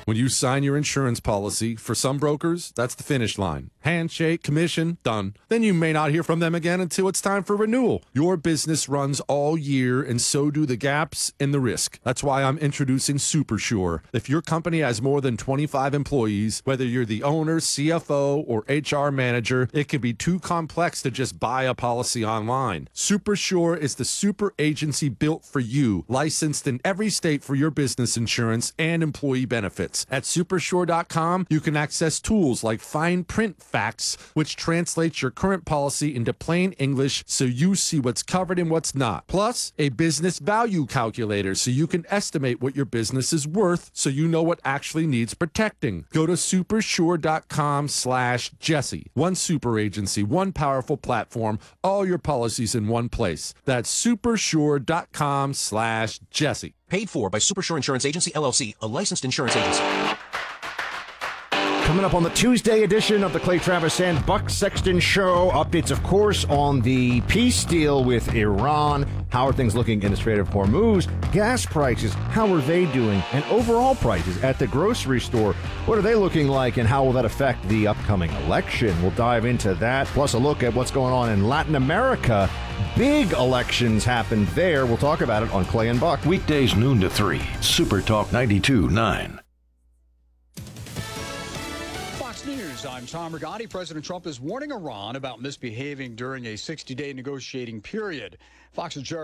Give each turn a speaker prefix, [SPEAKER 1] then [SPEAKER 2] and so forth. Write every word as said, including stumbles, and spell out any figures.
[SPEAKER 1] When you sign your insurance policy, for some brokers, that's the finish line. Handshake, commission, done. Then you may not hear from them again until it's time for renewal. Your business runs all year, and so do the gaps and the risk. That's why I'm introducing SuperSure. If your company has more than twenty-five employees, whether you're the owner, C F O, or H R manager, it can be too complex to just buy a policy online. SuperSure is the super agency built for you, licensed in every state for your business insurance and employee benefits. At supersure dot com, you can access tools like fine print facts, which translates your current policy into plain English so you see what's covered and what's not. Plus, a business value calculator so you can estimate what your business is worth so you know what actually needs protecting. Go to supersure dot com slash Jesse. One super agency, one powerful platform, all your policies in one place. That's supersure dot com slash Jesse.
[SPEAKER 2] Paid for by Supersure Insurance Agency, L L C, a licensed insurance agency.
[SPEAKER 3] Coming up on the Tuesday edition of the Clay Travis and Buck Sexton Show, updates, of course, on the peace deal with Iran. How are things looking in the Strait of Hormuz? Gas prices, how are they doing? And overall prices at the grocery store, what are they looking like, and how will that affect the upcoming election? We'll dive into that, plus a look at what's going on in Latin America. Big elections happened there. We'll talk about it on Clay and Buck.
[SPEAKER 4] Weekdays noon to three, Super Talk ninety-two point nine.
[SPEAKER 5] News. I'm Tom Rigotti. President Trump is warning Iran about misbehaving during a sixty-day negotiating period. Fox's Jared